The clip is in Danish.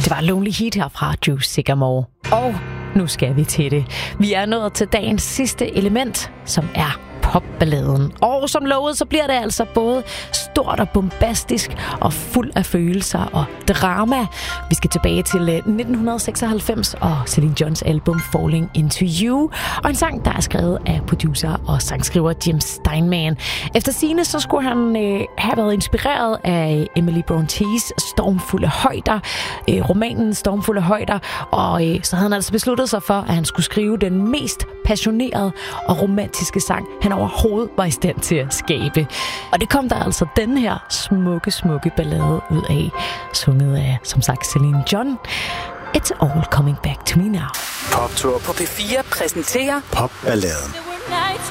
Det var Lonely Heat her fra Drew Sycamore. Og nu skal vi til det. Vi er nået til dagens sidste element, som er popballaden. Og som lovet, så bliver det altså både stort og bombastisk og fuld af følelser og drama. Vi skal tilbage til 1996 og Celine Dions album Falling Into You. Og en sang, der er skrevet af producer og sangskriver Jim Steinman. Efter sigende, så skulle han have været inspireret af Emily Brontes Stormfulde Højder, romanen Stormfulde Højder. Og så havde han altså besluttet sig for, at han skulle skrive den mest passionerede og romantiske sang, han overhovedet var i stand til at skabe. Og det kom der altså den her smukke ballade ud af, sunget af, som sagt, Celine Dion. It's all coming back to me now. Poptur på P4 præsenterer Popballaden.